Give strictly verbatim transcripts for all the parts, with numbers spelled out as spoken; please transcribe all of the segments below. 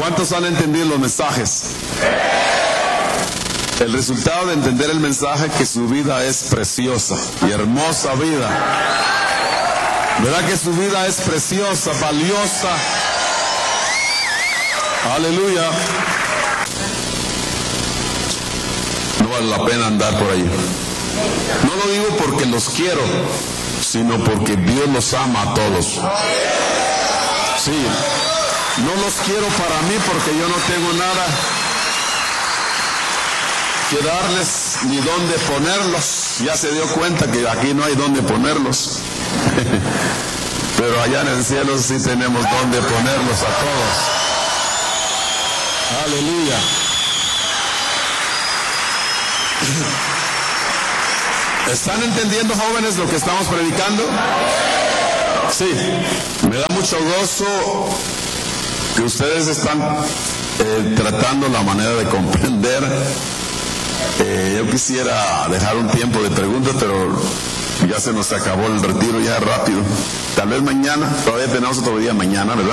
¿Cuántos han entendido los mensajes? El resultado de entender el mensaje, que su vida es preciosa y hermosa vida. ¿Verdad que su vida es preciosa, valiosa? Aleluya. No vale la pena andar por ahí. No lo digo porque los quiero, sino porque Dios los ama a todos. Sí, no los quiero para mí porque yo no tengo nada que darles ni dónde ponerlos. Ya se dio cuenta que aquí no hay dónde ponerlos. Pero allá en el cielo sí tenemos dónde ponerlos a todos. Aleluya. ¿Están entendiendo, jóvenes, lo que estamos predicando? Sí, me da mucho gozo que ustedes están eh, tratando la manera de comprender. Eh, yo quisiera dejar un tiempo de preguntas, pero ya se nos acabó el retiro ya rápido. Tal vez mañana, todavía tenemos otro día mañana, ¿verdad?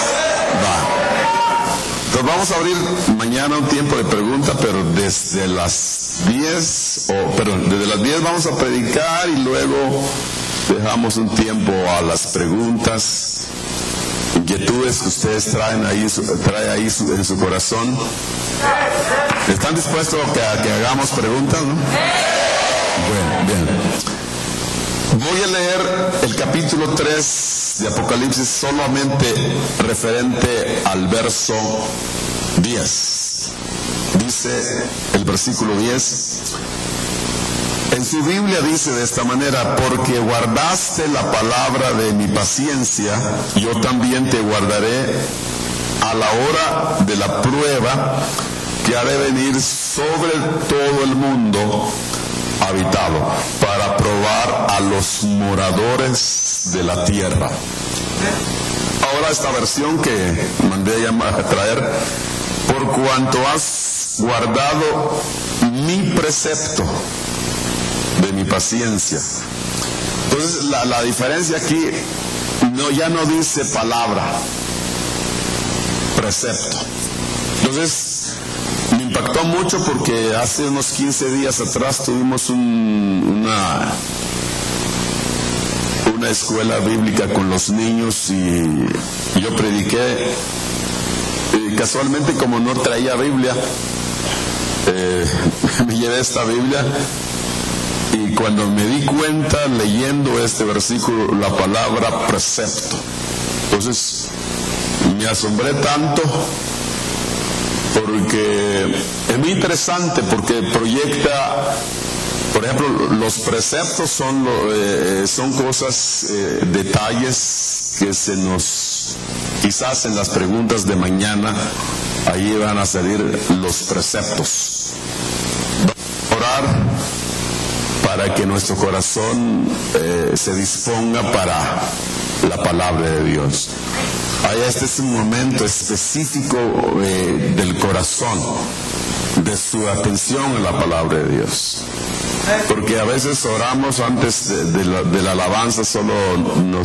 Va. Entonces vamos a abrir mañana un tiempo de preguntas, pero desde las diez, o perdón, desde las diez vamos a predicar y luego dejamos un tiempo a las preguntas, inquietudes que ustedes traen ahí, trae ahí su, en su corazón. ¿Están dispuestos a que, a que hagamos preguntas, no? Bueno, bien. Voy a leer el capítulo tres de Apocalipsis solamente referente al verso diez. Dice el versículo diez. En su Biblia dice de esta manera: porque guardaste la palabra de mi paciencia, yo también te guardaré a la hora de la prueba que ha de venir sobre todo el mundo habitado, para probar a los moradores de la tierra. Ahora esta versión que mandé a, llamar, a traer: por cuanto has guardado mi precepto de mi paciencia. Entonces la, la diferencia aquí, no, ya no dice palabra, precepto. Entonces me impactó mucho porque hace unos quince días atrás tuvimos un, una, una escuela bíblica con los niños y yo prediqué. Y casualmente, como no traía Biblia, eh, me llevé esta Biblia. Y cuando me di cuenta, leyendo este versículo, la palabra precepto, entonces me asombré tanto, porque es muy interesante, porque proyecta, por ejemplo, los preceptos son, eh, son cosas, eh, detalles que se nos, quizás en las preguntas de mañana, ahí van a salir los preceptos. Vamos a orar para que nuestro corazón eh, se disponga para la palabra de Dios. Ahí este es un momento específico eh, del corazón, de su atención a la palabra de Dios. Porque a veces oramos antes de, de, la, de la alabanza, solo nos